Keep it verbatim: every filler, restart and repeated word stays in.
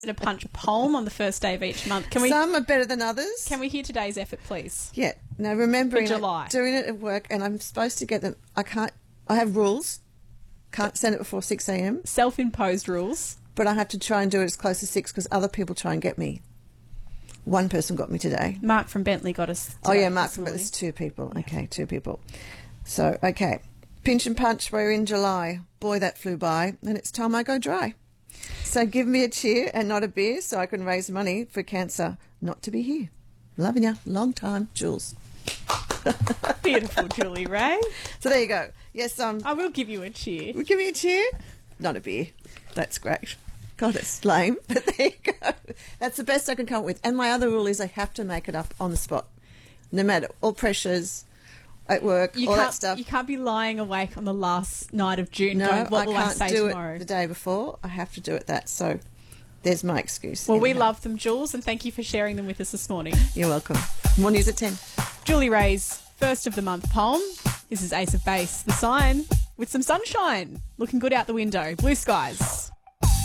a punch poem on the first day of each month. Can we? Some are better than others. Can we hear today's effort, please? Yeah. Now, remembering For July. it, doing it at work, and I'm supposed to get them. I can't. I have rules. Can't send it before six a.m. Self-imposed rules. But I have to try and do it as close as six because other people try and get me. One person got me today. Mark from Bentley got us. Oh yeah, Mark this from morning. Bentley. It's two people. Okay, two people. So okay, pinch and punch. We're in July. Boy, that flew by, and it's time I go dry. So give me a cheer and not a beer so I can raise money for cancer not to be here. Loving you. Long time, Jules. Beautiful, Julie Ray. So there you go. Yes, um, I will give you a cheer. give me a cheer. Not a beer. That's great. God, it's lame, but there you go. That's the best I can come up with. And my other rule is I have to make it up on the spot. No matter all pressures at work, You all can't, that stuff. you can't be lying awake on the last night of June No, going, what I will can't I say do tomorrow? it the day before. I have to do it that. So there's my excuse. Well, we Anyhow. love them, Jules, and thank you for sharing them with us this morning. You're welcome. More news at ten. Julie Ray's first of the month poem. This is Ace of Base, The Sign, with some sunshine. Looking good out the window. Blue skies.